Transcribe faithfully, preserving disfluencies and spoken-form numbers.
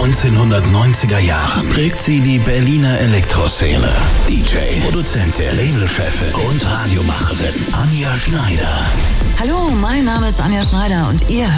neunzehnhundertneunziger Jahren prägt sie die Berliner Elektroszene. D J, Produzentin, Labelchefin und Radiomacherin Anja Schneider. Hallo, mein Name ist Anja Schneider und ihr